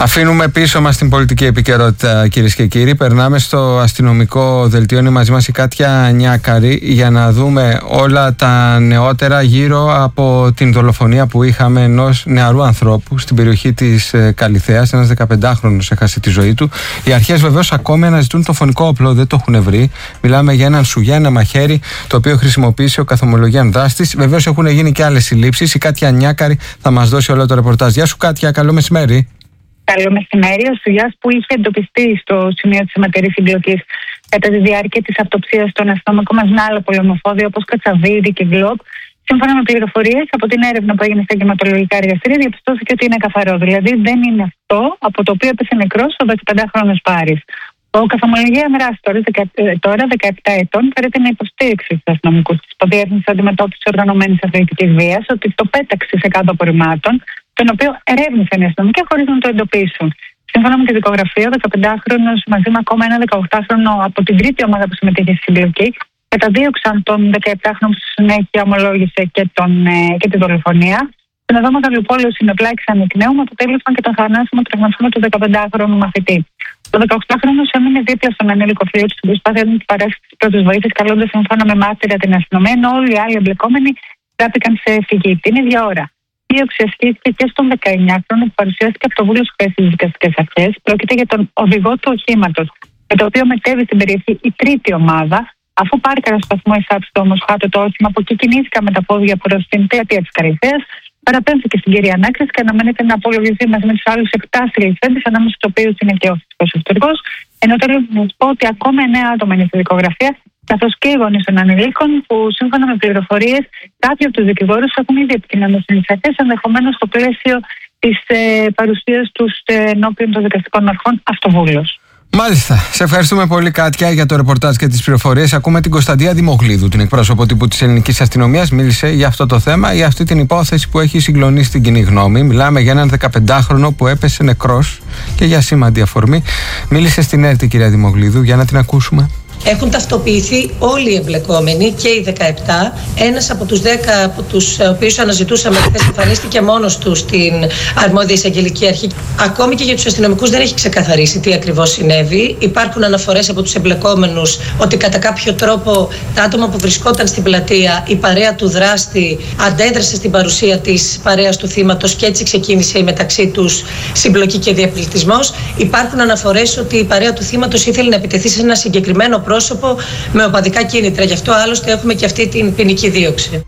Αφήνουμε πίσω μας την πολιτική επικαιρότητα, κυρίες και κύριοι. Περνάμε στο αστυνομικό δελτίο. Είναι μαζί μας η Κάτια Νιάκαρη για να δούμε όλα τα νεότερα γύρω από την δολοφονία που είχαμε ενός νεαρού ανθρώπου στην περιοχή της Καλιθέας. Ένας 15χρονος έχασε τη ζωή του. Οι αρχές βεβαίως ακόμη αναζητούν το φωνικό όπλο, δεν το έχουν βρει. Μιλάμε για έναν σουγιά, ένα μαχαίρι, το οποίο χρησιμοποίησε ο καθομολογιαν δράστης. Βεβαίως έχουν γίνει και άλλες συλλήψεις. Η Κάτια Νιάκαρη θα μας δώσει όλο το ρεπορτάζ. Γεια σου, Κάτια, καλό μεσημέρι. Καλό μεσημέρι. Ο σουγιάς που είχε εντοπιστεί στο σημείο της αιματερής συμπλοκής κατά τη διάρκεια της αυτοψίας των αστυνομικών μας με άλλα πολεμοφόδια όπως Κατσαβίδη και Γκλόπ, σύμφωνα με πληροφορίες από την έρευνα που έγινε στα εγκληματολογικά εργαστήρια, διαπιστώθηκε ότι είναι καθαρό. Δηλαδή δεν είναι αυτό από το οποίο έπεσε νεκρός ο 15χρονος Πάρης. Ο καθομολογιαν δράστης, τώρα 17 ετών, φέρεται να υποστήριξει στους αστυνομικούς της Διεύθυνσης Αντιμετώπισης Οργανωμένης Αθλητικής Βίας ότι το πέταξε σε κάτω απορριμμάτων, τον οποίο ερεύνησαν οι αστυνομικοί χωρίς να το εντοπίσουν. Σύμφωνα με τη δικογραφία, ο 15χρονος μαζί με ακόμα ένα 18χρονο από την τρίτη ομάδα που συμμετείχε στη συμπλοκή καταδίωξαν τον 17χρονο που στη συνέχεια ομολόγησε και τη δολοφονία. Στην οδό Μεγαλοπόλεω συνεπλάκησαν εκ νέου με αποτέλεσμα και τον θανάσιμο τραυματισμό του 15χρονου μαθητή. Ο 18χρονος έμεινε δίπλα στον ανήλικο φίλο του στην προσπάθεια να του παράσχει τις πρώτες βοήθειες, καλώντας σύμφωνα με μάρτυρα την αστυνομία, ενώ όλοι οι άλλοι εμπλεκόμενοι στράφηκαν σε φυγή. Την ίδια ώρα, η δίωξη ασκήθηκε και στον 19χρονο που παρουσιάστηκε από το Βούλιο χθες στις δικαστικές αρχές. Πρόκειται για τον οδηγό του οχήματος, με το οποίο μετέβη στην περιοχή η τρίτη ομάδα. Αφού πάρκαρα στο σταθμό εισάψει όμως κάτω το όχημα, από εκεί κινήθηκαν με τα πόδια προς την πλατεία της Καλιθέας. Παραπέμφθηκε στην κυρία ανάκριση και αναμένεται να απολογηθεί μαζί με τους άλλους 7 συλληφθέντες, ανάμεσα στους οποίους είναι και ο φυσικός ευτουργός. Ενώ θέλω να σας πω ότι ακόμα 9 άτομα είναι στη δικογραφία, καθώς και οι γονείς των ανηλίκων, που σύμφωνα με πληροφορίες κάποιοι από τους δικηγόρους έχουν ήδη επικοινωνήσει στις αρχές, ενδεχομένως στο πλαίσιο της παρουσίας τους ενώπιον των δικαστικών αρχών αυτοβούλος. Μάλιστα. Σε ευχαριστούμε πολύ, Κάτια, για το ρεπορτάζ και τις πληροφορίες. Ακούμε την Κωνσταντία Δημογλίδου, την εκπρόσωπο τύπου της ελληνικής αστυνομίας. Μίλησε για αυτό το θέμα, για αυτή την υπόθεση που έχει συγκλονίσει την κοινή γνώμη. Μιλάμε για έναν 15χρονο που έπεσε νεκρός και για σήμαντη αφορμή. Μίλησε στην ΕΡΤ, κυρία Δημογλίδου, για να την ακούσουμε. Έχουν ταυτοποιηθεί όλοι οι εμπλεκόμενοι και οι 17. Ένας από τους 10 από τους οποίους αναζητούσαμε χθες εμφανίστηκε μόνος του στην αρμόδια εισαγγελική αρχή. Ακόμη και για τους αστυνομικούς δεν έχει ξεκαθαρίσει τι ακριβώς συνέβη. Υπάρχουν αναφορές από τους εμπλεκόμενους ότι κατά κάποιο τρόπο τα άτομα που βρισκόταν στην πλατεία, η παρέα του δράστη, αντέδρασε στην παρουσία της παρέας του θύματος και έτσι ξεκίνησε η μεταξύ τους συμπλοκή και διαπληκτισμός. Υπάρχουν αναφορές ότι η παρέα του θύματος ήθελε να επιτεθεί σε ένα συγκεκριμένο πρόσωπο με οπαδικά κίνητρα. Γι' αυτό άλλωστε έχουμε και αυτή την ποινική δίωξη.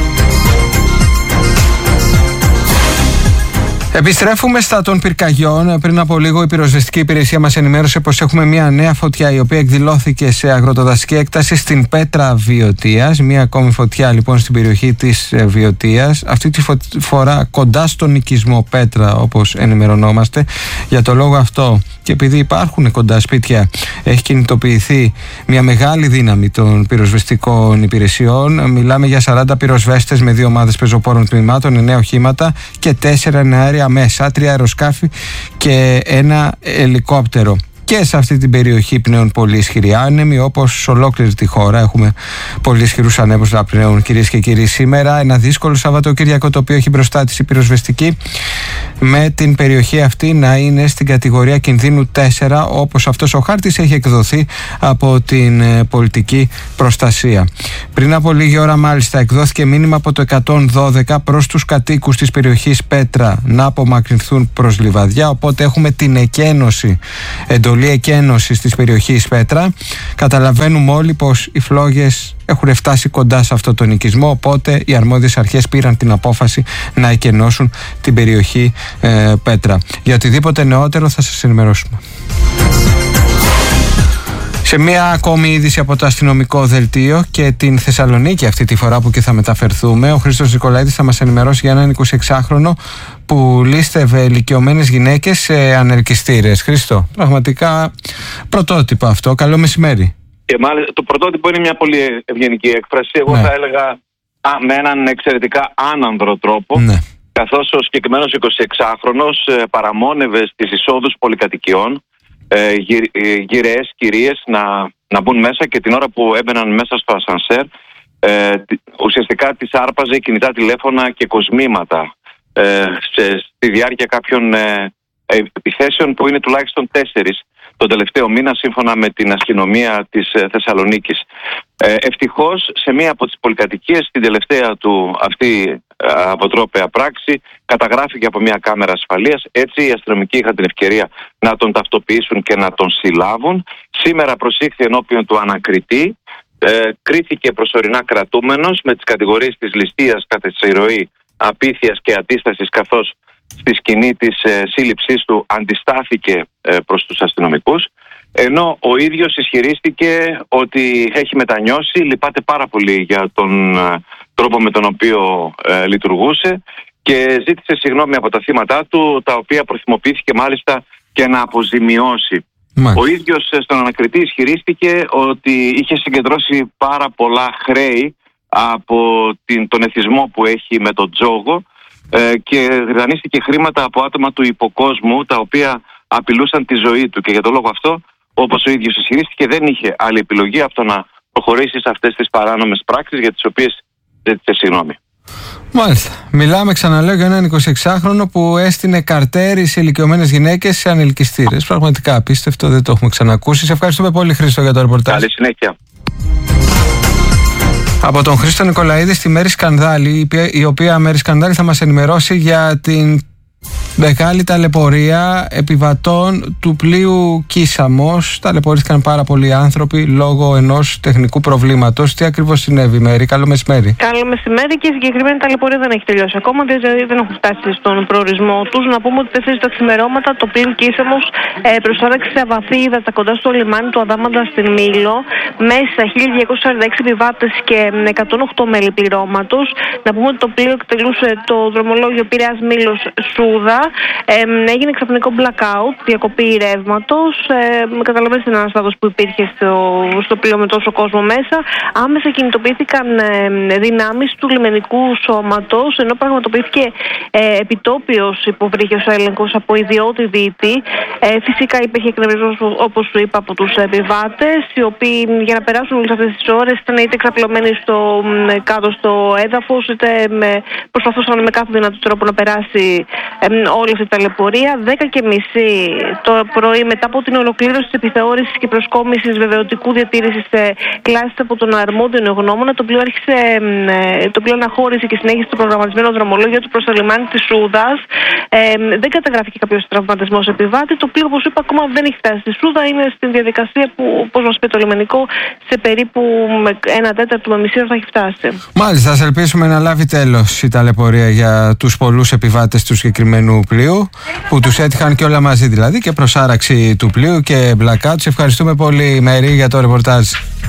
Επιστρέφουμε στα των πυρκαγιών. Πριν από λίγο η πυροσβεστική υπηρεσία μας ενημέρωσε πως έχουμε μια νέα φωτιά η οποία εκδηλώθηκε σε αγροτοδασική έκταση στην Πέτρα Βιωτίας. Μια ακόμη φωτιά λοιπόν στην περιοχή της Βιωτίας. Αυτή τη φορά κοντά στον οικισμό Πέτρα, όπως ενημερωνόμαστε. Για το λόγο αυτό και επειδή υπάρχουν κοντά σπίτια, έχει κινητοποιηθεί μια μεγάλη δύναμη των πυροσβεστικών υπηρεσιών. Μιλάμε για 40 πυροσβέστες με 2 ομάδες πεζοπόρων τμήματων, 9 οχήματα και 4 αέρια μέσα, 3 αεροσκάφη και ένα ελικόπτερο. Και σε αυτή την περιοχή πνέουν πολύ ισχυροί άνεμοι, όπως σε ολόκληρη τη χώρα. Έχουμε πολύ ισχυρούς ανέμους να πνέουν, κυρίες και κύριοι. Σήμερα ένα δύσκολο Σαββατοκύριακο, το οποίο έχει μπροστά της η πυροσβεστική, με την περιοχή αυτή να είναι στην κατηγορία κινδύνου 4, όπως αυτός ο χάρτης έχει εκδοθεί από την πολιτική προστασία. Πριν από λίγη ώρα μάλιστα εκδόθηκε μήνυμα από το 112 προς τους κατοίκους της περιοχής Πέτρα να απομακρυνθούν προς Λιβαδιά, οπότε έχουμε την εκένωση, εντολή εκένωσης της περιοχής Πέτρα. Καταλαβαίνουμε όλοι πως οι φλόγες έχουν φτάσει κοντά σε αυτό τον οικισμό, οπότε οι αρμόδιες αρχές πήραν την απόφαση να εκενώσουν την περιοχή Πέτρα. Για οτιδήποτε νεότερο θα σας ενημερώσουμε. Σε μια ακόμη είδηση από το αστυνομικό δελτίο και την Θεσσαλονίκη αυτή τη φορά που και θα μεταφερθούμε, ο Χρήστος Νικολαίδης θα μας ενημερώσει για έναν 26χρονο που λίστευε ηλικιωμένες γυναίκες σε ανελκυστήρες. Χρήστο, πραγματικά πρωτότυπο αυτό. Καλό μεσημέρι. Και μάλιστα το πρωτότυπο είναι μια πολύ ευγενική έκφραση. Εγώ θα έλεγα με έναν εξαιρετικά άνανδρο τρόπο. Ναι. Καθώς ο συγκεκριμένος 26χρονος παραμόνευε στις εισόδους πολυκατοικιών γυραιές κυρίες να μπουν μέσα, και την ώρα που έμπαιναν μέσα στο ασανσέρ ουσιαστικά τις άρπαζε κινητά τηλέφωνα και κοσμήματα στη διάρκεια κάποιων επιθέσεων που είναι τουλάχιστον 4 τον τελευταίο μήνα, σύμφωνα με την αστυνομία της Θεσσαλονίκης. Ευτυχώς σε μία από τις πολυκατοικίες, την τελευταία του αυτή αποτρόπαια πράξη, καταγράφηκε από μία κάμερα ασφαλείας. Έτσι οι αστυνομικοί είχαν την ευκαιρία να τον ταυτοποιήσουν και να τον συλλάβουν. Σήμερα προσήχθη ενώπιον του ανακριτή. Κρίθηκε προσωρινά κρατούμενος με τις κατηγορίες της ληστείας κατά τη ροή, απίθειας και αντίστασης, καθώς στη σκηνή της σύλληψής του αντιστάθηκε προς τους αστυνομικούς, ενώ ο ίδιος ισχυρίστηκε ότι έχει μετανιώσει, λυπάται πάρα πολύ για τον τρόπο με τον οποίο λειτουργούσε και ζήτησε συγγνώμη από τα θύματά του, τα οποία προθυμοποιήθηκε μάλιστα και να αποζημιώσει. Ο ίδιος στον ανακριτή ισχυρίστηκε ότι είχε συγκεντρώσει πάρα πολλά χρέη από τον εθισμό που έχει με τον τζόγο και δανείστηκε χρήματα από άτομα του υποκόσμου, τα οποία απειλούσαν τη ζωή του, και για τον λόγο αυτό, όπως ο ίδιος ισχυρίστηκε, δεν είχε άλλη επιλογή από το να προχωρήσει σε αυτές τις παράνομες πράξεις για τις οποίες ζήτησε συγγνώμη. Μάλιστα. Μιλάμε, ξαναλέω, για έναν 26χρονο που έστεινε καρτέρι σε ηλικιωμένες γυναίκες σε ανελκυστήρες. Πραγματικά απίστευτο, δεν το έχουμε ξανακούσει. Σε ευχαριστούμε πολύ, Χρήστο, για το ρεπορτάζ. Καλή συνέχεια. Από τον Χρήστο Νικολαίδη στη Μέρη Σκανδάλη, η οποία Μέρη Σκανδάλη θα μας ενημερώσει για την μεγάλη ταλαιπωρία επιβατών του πλοίου Κίσαμος. Ταλαιπωρήθηκαν πάρα πολλοί άνθρωποι λόγω ενός τεχνικού προβλήματος. Τι ακριβώς συνέβη, Μέρη? Καλό μεσημέρι. Καλό μεσημέρι, και η συγκεκριμένη ταλαιπωρία δεν έχει τελειώσει ακόμα, δηλαδή δεν έχουν φτάσει στον προορισμό τους. Να πούμε ότι 4 τα ξημερώματα το πλοίο Κίσαμος προσάραξε σε αβαθή ύδατα κοντά στο λιμάνι του Αδάμαντα στην Μήλο. Μέσα 1.246 επιβάτες και 108 μέλη πληρώματος. Να πούμε ότι το πλοίο εκτελούσε το δρομολόγιο Πειραιάς Μήλος Σούδα. Έγινε ξαφνικό blackout, διακοπή ρεύματος. Καταλαβαίνετε την αναστάτωση που υπήρχε στο πλοίο με τόσο κόσμο μέσα. Άμεσα κινητοποιήθηκαν δυνάμεις του λιμενικού σώματος, ενώ πραγματοποιήθηκε επιτόπιος υποβρύχιος έλεγχος από ιδιώτη δίτη. Φυσικά υπήρχε εκνευρισμός, όπως σου είπα, από τους επιβάτες, οι οποίοι για να περάσουν όλες αυτές τις ώρες ήταν είτε εξαπλωμένοι κάτω στο έδαφος, είτε προσπαθούσαν με κάθε δυνατό τρόπο να περάσει όλη αυτή η ταλαιπωρία. 10:30 το πρωί, μετά από την ολοκλήρωση της επιθεώρησης και προσκόμισης βεβαιωτικού διατήρησης κλάσης από τον αρμόδιο νεογνώμονα, το πλοίο αναχώρησε και συνέχισε το προγραμματισμένο δρομολόγιο του προς το λιμάνι της Σούδας. Δεν καταγράφηκε κάποιος τραυματισμός επιβάτη. Το πλοίο, όπως είπα, ακόμα δεν έχει φτάσει στη Σούδα. Είναι στην διαδικασία που, όπως μας πει το λιμενικό, σε περίπου 1/4 με μισή ώρα θα έχει φτάσει. Μάλιστα, ας ελπίσουμε να λάβει τέλος η ταλαιπωρία για τους πολλούς επιβάτες του συγκεκριμένου πλοίου, που τους έτυχαν και όλα μαζί, δηλαδή και προσάραξη του πλοίου και blackout. Σε ευχαριστούμε πολύ, Μέρη, για το ρεπορτάζ.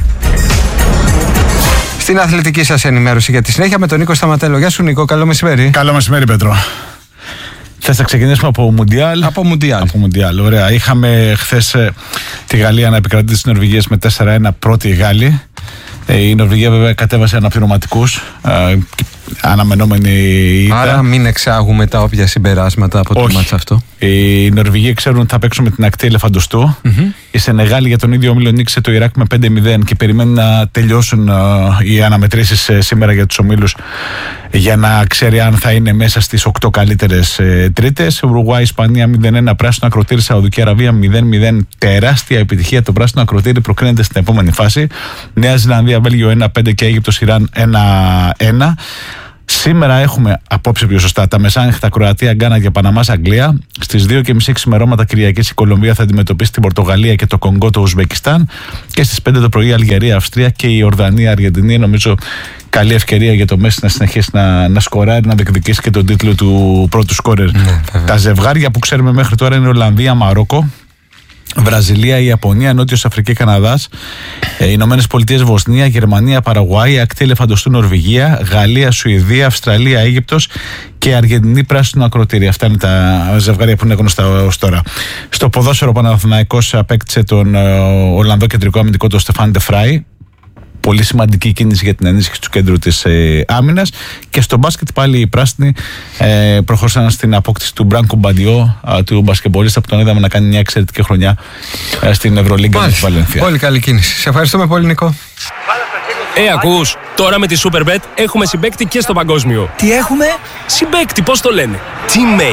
Στην αθλητική σας ενημέρωση για τη συνέχεια με τον Νίκο Σταματέλο. Γεια σου, Νίκο, καλό μεσημέρι. Καλό μεσημέρι, Πέτρο. Θες να ξεκινήσουμε από Μουντιάλ? Από Μουντιάλ, ωραία. Είχαμε χθες τη Γαλλία να επικρατεί τις Νορβηγίες με 4-1 πρώτη Γάλλη. Η Νορβηγία βέβαια κατέβασε αναπληρωματικούς, αναμενόμενη ήττα. Άρα μην εξάγουμε τα όποια συμπεράσματα από το μάτς αυτό. Οι Νορβηγοί ξέρουν ότι θα παίξουν με την ακτή Ελεφαντοστού. Η Σενεγάλη για τον ίδιο όμιλο νίκησε το Ιράκ με 5-0 και περιμένουν να τελειώσουν οι αναμετρήσεις σήμερα για τους ομίλους, για να ξέρει αν θα είναι μέσα στις 8 καλύτερες τρίτες. Ουρουγουάη, Ισπανία 0-1, πράσινο ακροτήρι, Σαουδική Αραβία 0-0. Τεράστια επιτυχία. Το πράσινο ακροτήρι προκρίνεται στην επόμενη φάση. Νέα Ζηλανδία, Βέλγιο 1-5 και Αίγυπτος Ιράν 1-1. Σήμερα έχουμε, απόψε πιο σωστά, τα μεσάνυχτα Κροατία, Γκάνα και Παναμάς, Αγγλία. Στις 2:30 ξημερώματα Κυριακής η Κολομβία θα αντιμετωπίσει την Πορτογαλία και το Κονγκό, το Ουσβεκιστάν. Και στις 5 το πρωί Αλγερία, Αυστρία και η Ορδανία, Αργεντινή. Νομίζω καλή ευκαιρία για το Μέση να συνεχίσει να σκοράρει, να διεκδικήσει και τον τίτλο του πρώτου σκόρερ. Τα ζευγάρια που ξέρουμε μέχρι τώρα είναι Ολλανδία, Μαρόκο, Βραζιλία, Ιαπωνία, Νότιος Αφρική, Καναδάς, Ηνωμένες Πολιτείες, Βοσνία, Γερμανία, Παραγουάη, ακτή Ελεφαντοστού, Νορβηγία, Γαλλία, Σουηδία, Αυστραλία, Αίγυπτος και Αργεντινή, πράσινο ακροτήρι. Αυτά είναι τα ζευγάρια που είναι γνωστά ως τώρα. Στο ποδόσφαιρο, ο Παναθηναϊκός απέκτησε τον Ολλανδό κεντρικό αμυντικό, τον Στεφάν Ντε Φράι. Πολύ σημαντική κίνηση για την ενίσχυση του κέντρου της άμυνας. Και στο μπάσκετ πάλι οι πράσινοι προχώρησαν στην απόκτηση του Μπράνκο Μπαντιό, του μπασκετμπολίστα που τον είδαμε να κάνει μια εξαιρετική χρονιά στην Ευρωλίγκα της Βαλένθια. Πολύ καλή κίνηση. Σε ευχαριστούμε πολύ, Νικό. Ακούς, τώρα με τη Superbet έχουμε συμπαίκτη και στο παγκόσμιο. Τι έχουμε? Συμπαίκτη, πώς το λένε? Teammate.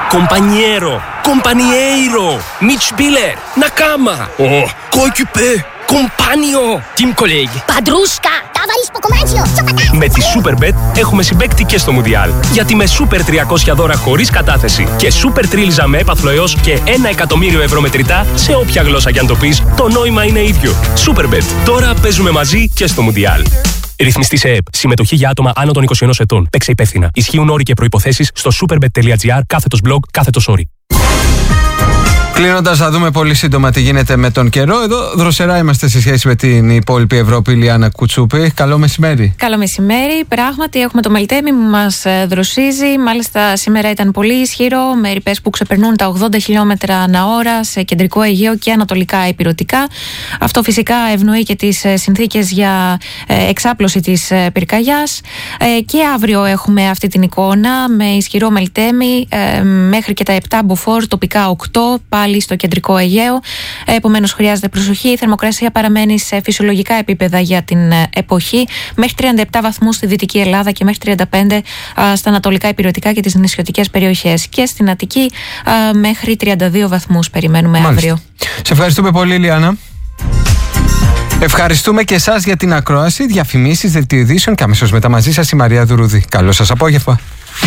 compañero, compañeiro, Mitspieler, Nakama, coéquipier, compagno, team colleague. Παντρούσκα, ταβαρίσπο κομμάτσιο, Με τη Superbet έχουμε συμπαίκτη και στο Μουντιάλ. Γιατί με Super 300 δώρα χωρίς κατάθεση και Super Τρίλιζα με έπαθλο έως και 1 εκατομμύριο ευρώ μετρητά σε όποια γλώσσα κι αν το πεις, το νόημα είναι ίδιο. Superbet. Τώρα παίζουμε μαζί και στο Μουντιάλ. Ρυθμιστή σε ΕΠ. Συμμετοχή για άτομα άνω των 21 ετών. Παίξε υπεύθυνα. Ισχύουν όροι και προϋποθέσεις στο superbet.gr/blog/όροι. Κλείνοντας, θα δούμε πολύ σύντομα τι γίνεται με τον καιρό. Εδώ δροσερά είμαστε σε σχέση με την υπόλοιπη Ευρώπη. Λιάννα Κουτσούπη, καλό μεσημέρι. Καλό μεσημέρι. Πράγματι, έχουμε το Μελτέμι που μας δροσίζει. Μάλιστα, σήμερα ήταν πολύ ισχυρό, με ρηπές που ξεπερνούν τα 80 χιλιόμετρα ανά ώρα σε κεντρικό Αιγαίο και ανατολικά ηπειρωτικά. Αυτό φυσικά ευνοεί και τις συνθήκες για εξάπλωση της πυρκαγιάς. Και αύριο έχουμε αυτή την εικόνα με ισχυρό Μελτέμι μέχρι και τα 7 μποφόρ, τοπικά 8. Πάλι στο κεντρικό Αιγαίο. Επομένως, χρειάζεται προσοχή. Η θερμοκρασία παραμένει σε φυσιολογικά επίπεδα για την εποχή. Μέχρι 37 βαθμούς στη Δυτική Ελλάδα και μέχρι 35 στα ανατολικά ηπειρωτικά και τις νησιωτικές περιοχές. Και στην Αττική μέχρι 32 βαθμούς περιμένουμε. Μάλιστα. Αύριο. Σε ευχαριστούμε πολύ, Λιάννα. Ευχαριστούμε και εσάς για την ακρόαση, διαφημίσεις, δελτίο ειδήσεων και αμέσως μετά μαζί σας η Μαρία Δουρούδη. Καλό σας απόγευμα.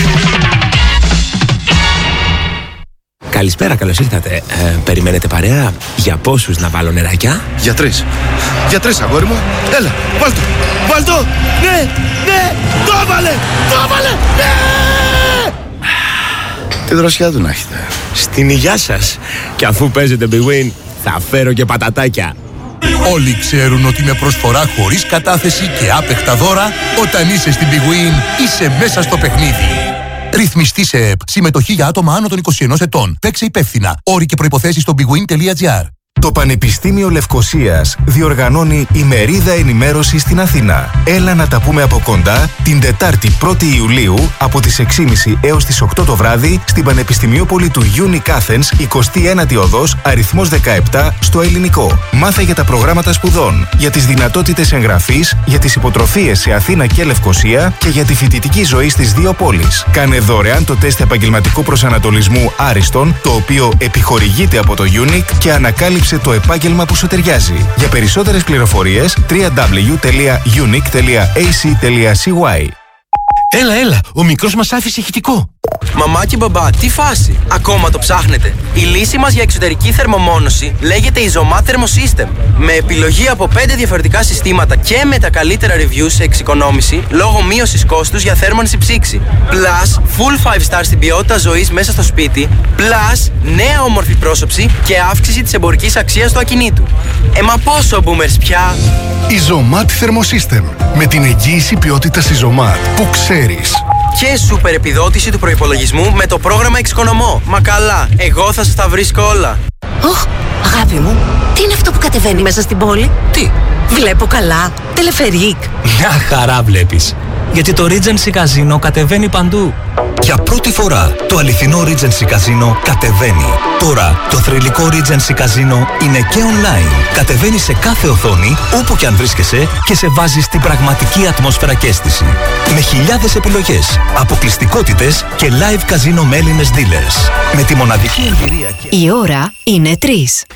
Καλησπέρα, καλώς ήρθατε. Περιμένετε παρέα? Για πόσους να βάλω νεράκια? Για 3. Για 3, αγόρι μου. Έλα, βάλτο. Βάλτο. Ναι, ναι. Το έβαλε. Το έβαλε. Ναι. Τι δροσιά του να έχετε. Στην υγειά σας. Και αφού παίζετε Big Win, θα φέρω και πατατάκια. Όλοι ξέρουν ότι με προσφορά χωρίς κατάθεση και άπεχτα δώρα, όταν είσαι στην Big Win, είσαι μέσα στο παιχνίδι. Ρυθμιστή σε ΕΠ. Συμμετοχή για άτομα άνω των 21 ετών. Παίξε υπεύθυνα. Όροι και προϋποθέσεις στο bigwin.gr. Το Πανεπιστήμιο Λευκωσίας διοργανώνει ημερίδα ενημέρωση στην Αθήνα. Έλα να τα πούμε από κοντά την Τετάρτη 1η Ιουλίου από τις 6.30 έως τις 8 το βράδυ στην Πανεπιστημιόπολη του Unic Athens, 29η οδός, αριθμός 17, στο Ελληνικό. Μάθε για τα προγράμματα σπουδών, για τις δυνατότητες εγγραφής, για τις υποτροφίες σε Αθήνα και Λευκωσία και για τη φοιτητική ζωή στις δύο πόλεις. Κάνε δωρεάν το τεστ επαγγελματικού προσανατολισμού Άριστον, το οποίο επιχορηγείται από το Unic και ανακάλυψε το επάγγελμα που σου ταιριάζει. Για περισσότερες πληροφορίες www.unic.ac.cy. Έλα, ο μικρός μας άφησε ηχητικό. Μαμά και μπαμπά, τι φάση? Ακόμα το ψάχνετε? Η λύση μας για εξωτερική θερμομόνωση λέγεται Isomat Thermosystem. Με επιλογή από 5 διαφορετικά συστήματα και με τα καλύτερα reviews σε εξοικονόμηση λόγω μείωσης κόστους για θέρμανση ψήξη. Plus, full 5 stars στην ποιότητα ζωής μέσα στο σπίτι. Plus, νέα όμορφη πρόσωψη και αύξηση της εμπορικής αξίας του ακινήτου. Μα πόσο boomers πια? Isomat Thermosystem. Με την εγγύηση ποιότητας Isomat που ξέρεις. Και σούπερ επιδότηση του προϋπολογισμού με το πρόγραμμα Εξοικονομώ. Μα καλά, εγώ θα σας τα βρίσκω όλα. Ωχ, αγάπη μου, τι είναι αυτό που κατεβαίνει μέσα στην πόλη? Τι? Βλέπω καλά, τελεφερίκ. Μια χαρά βλέπεις. Γιατί το Regency Casino κατεβαίνει παντού. Για πρώτη φορά το αληθινό Regency Casino κατεβαίνει. Τώρα το θρυλικό Regency Casino είναι και online. Κατεβαίνει σε κάθε οθόνη, όπου και αν βρίσκεσαι, και σε βάζει στην πραγματική ατμόσφαιρα και αίσθηση. Με χιλιάδες επιλογές, αποκλειστικότητες και live casino με Έλληνες dealers. Με τη μοναδική εμπειρία και... Η ώρα είναι 3.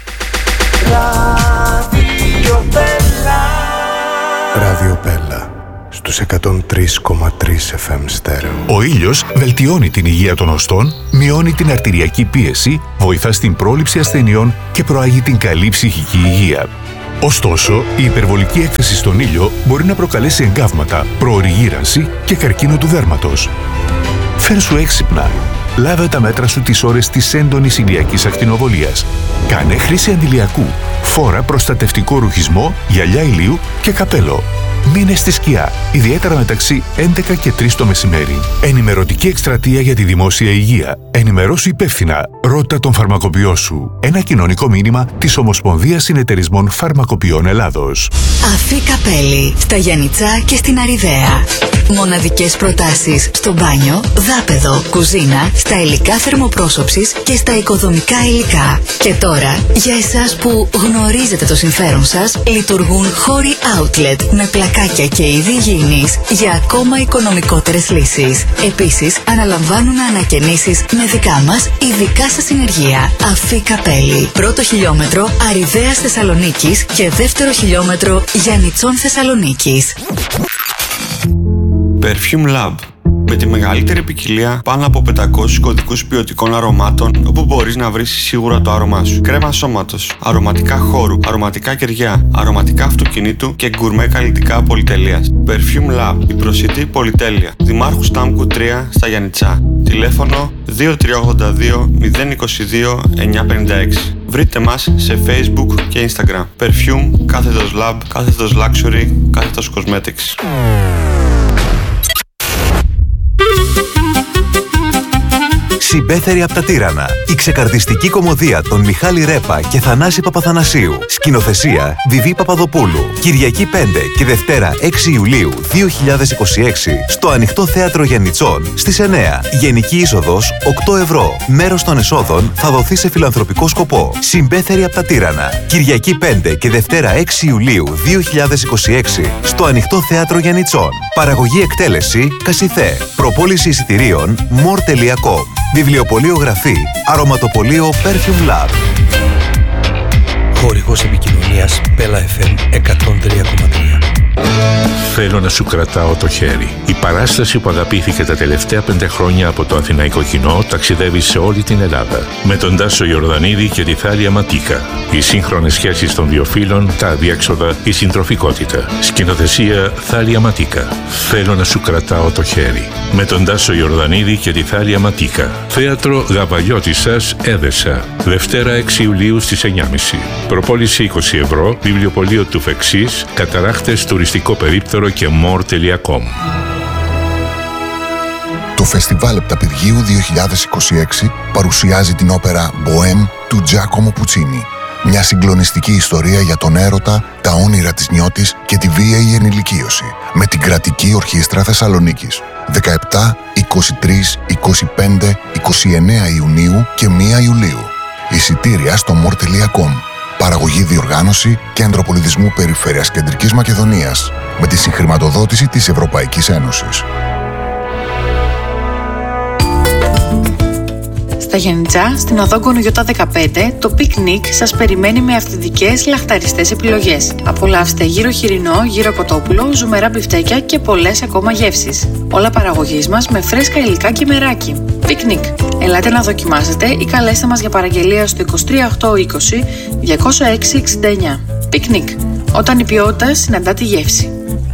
Ράδιο Πέλα στους 103,3 FM στέρεο. Ο ήλιος βελτιώνει την υγεία των οστών, μειώνει την αρτηριακή πίεση, βοηθά στην πρόληψη ασθενειών και προάγει την καλή ψυχική υγεία. Ωστόσο, η υπερβολική έκθεση στον ήλιο μπορεί να προκαλέσει εγκάβματα, προωρή γύρανση και καρκίνο του δέρματος. Φέρσου έξυπνα. Λάβε τα μέτρα σου τις ώρες της έντονης ηλιακής ακτινοβολίας. Κάνε χρήση αντιλιακού. Φόρα προστατευτικό ρουχισμό, γυαλιά ηλίου και καπέλο. Μείνε στη σκιά, ιδιαίτερα μεταξύ 11 και 3 το μεσημέρι. Ενημερωτική εκστρατεία για τη δημόσια υγεία. Ενημερώσου υπεύθυνα. Ρώτα τον φαρμακοποιό σου. Ένα κοινωνικό μήνυμα της Ομοσπονδίας Συνεταιρισμών Φαρμακοποιών Ελλάδος. Αφή Καπέλη, στα Γιαννιτσά και στην Αριδαία. Μοναδικές προτάσεις στο μπάνιο, δάπεδο, κουζίνα, στα υλικά θερμοπρόσωψης και στα οικοδομικά υλικά. Και τώρα, για εσάς που γνωρίζετε το συμφέρον σας, λειτουργούν χώροι outlet με πλακές παρακάκια και είδη υγιεινής για ακόμα οικονομικότερες λύσεις. Επίσης, αναλαμβάνουν ανακαινήσεις με δικά μας ειδικά σας συνεργεία. Αφή Καπέλη. Πρώτο χιλιόμετρο Αριδέας Θεσσαλονίκης και δεύτερο χιλιόμετρο Γιαννιτσών Θεσσαλονίκης. Perfume Lab. Με τη μεγαλύτερη ποικιλία πάνω από 500 κωδικούς ποιοτικών αρωμάτων, όπου μπορείς να βρεις σίγουρα το άρωμά σου. Κρέμα σώματος, αρωματικά χώρου, αρωματικά κεριά, αρωματικά αυτοκινήτου και γκουρμέ καλλιτικά πολυτελείας. Perfume Lab, η προσιτή πολυτέλεια. Δημάρχου Στάμκου 3 στα Γιαννιτσά. Τηλέφωνο 2382 022 956. Βρείτε μας σε Facebook και Instagram. Perfume, κάθετος Lab, κάθετος Luxury, κάθετος Cosmetics. Συμπέθερη από τα Τύρανα. Η ξεκαρδιστική κωμωδία των Μιχάλη Ρέπα και Θανάση Παπαθανασίου. Σκηνοθεσία Βιβί Παπαδοπούλου. Κυριακή 5 και Δευτέρα 6 Ιουλίου 2026 στο Ανοιχτό Θέατρο Γιαννιτσών στις 9. Γενική είσοδος 8 ευρώ. Μέρος των εσόδων θα δοθεί σε φιλανθρωπικό σκοπό. Συμπέθερη από τα Τύρανα. Κυριακή 5 και Δευτέρα 6 Ιουλίου 2026 στο Ανοιχτό Θέατρο Γιαννιτσών. Παραγωγή εκτέλεση Κασιθέ. Προπόληση εισιτηρίων more.com. Βιβλιοπωλείο Γραφή, αρωματοπωλείο Perfume Lab. Χορηγός επικοινωνίας Bella FM 103,3. Θέλω να σου κρατάω το χέρι. Η παράσταση που αγαπήθηκε τα τελευταία 5 χρόνια από το αθηναϊκό κοινό ταξιδεύει σε όλη την Ελλάδα. Με τον Τάσο Ιορδανίδη και τη Θάλια Ματίκα. Οι σύγχρονες σχέσεις των δύο φύλων, τα αδιέξοδα, η συντροφικότητα. Σκηνοθεσία Θάλια Ματίκα. Θέλω να σου κρατάω το χέρι. Με τον Τάσο Ιορδανίδη και τη Θάλια Ματίκα. Θέατρο Γαβαλιώτισσας, Έδεσα. Δευτέρα 6 Ιουλίου στις 9.30. Προπόληση 20 ευρώ. Βιβλιοπωλείο του Φεξής. Καταράχτες, τουριστικό περίπτερο και more.com. Το Φεστιβάλ Επταπηργίου 2026 παρουσιάζει την όπερα «Μποέμ» του Τζάκομο Πουτσίνι. Μια συγκλονιστική ιστορία για τον έρωτα, τα όνειρα της νιώτης και τη βίαιη ενηλικίωση. Με την Κρατική Ορχήστρα Θεσσαλονίκης. 17, 23, 25, 29 Ιουνίου και 1 Ιουλίου. Εισιτήρια στο more.com. Παραγωγή, διοργάνωση, Κέντρο Πολιτισμού Περιφέρειας Κεντρικής Μακεδονίας. Με τη συγχρηματοδότηση της Ευρωπαϊκής Ένωσης. Στα Γιαννιτσά, στην οδό Γκονογιώτα 15, το πικνίκ σας περιμένει με αυθεντικές λαχταριστές επιλογές. Απολαύστε γύρο χοιρινό, γύρο κοτόπουλο, ζουμερά μπιφτέκια και πολλές ακόμα γεύσεις. Όλα παραγωγής μας με φρέσκα υλικά και μεράκι. Πικνίκ. Ελάτε να δοκιμάσετε ή καλέστε μας για παραγγελία στο 23820 206 69. Πικνίκ. Όταν η ποιότητα συναντά τη γεύση.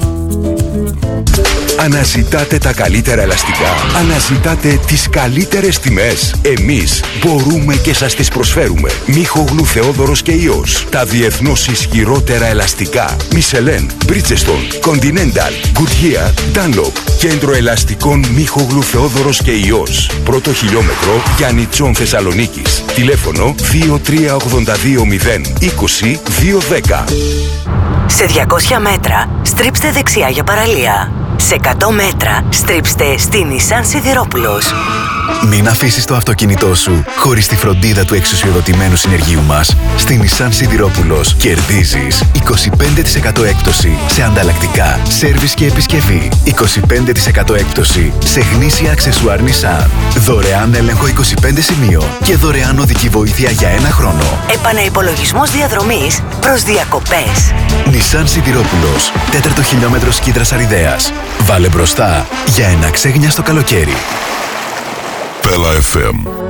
Αναζητάτε τα καλύτερα ελαστικά. Αναζητάτε τις καλύτερες τιμές. Εμείς μπορούμε και σας τις προσφέρουμε. Μίχογλου Θεόδωρος και Ιός. Τα διεθνώς ισχυρότερα ελαστικά. Μισελέν, Bridgestone, Continental, Goodyear, Dunlop. Κέντρο ελαστικών Μίχογλου Θεόδωρος και Ιός. Πρώτο χιλιόμετρο Γιαννιτσών Θεσσαλονίκης. Τηλέφωνο 2382 020 210. Σε 200 μέτρα στρίψτε δεξιά για παραλία. Σε 100 μέτρα στρίψτε στη Nissan Σιδηρόπουλος. Μην αφήσεις το αυτοκίνητό σου χωρίς τη φροντίδα του εξουσιοδοτημένου συνεργείου μας. Στη Nissan Σιδηρόπουλος κερδίζεις 25% έκπτωση σε ανταλλακτικά, σέρβις και επισκευή. 25% έκπτωση σε γνήσια αξεσουάρ Nissan. Δωρεάν έλεγχο 25 σημείων και δωρεάν οδική βοήθεια για 1 χρόνο. Επαναυπολογισμός διαδρομής προς διακοπές. Nissan Σιδηρόπουλος, 4ο χιλιόμετρο Σκίδρας Αριδέας. Βάλε μπροστά για ένα ξέγνιαστο καλοκαίρι. Bella FM.